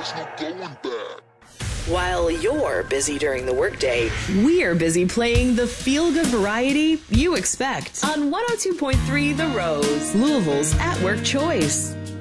There's no going back. While you're busy during the workday, we're busy playing the feel-good variety you expect on 102.3 The Rose, Louisville's at-work choice.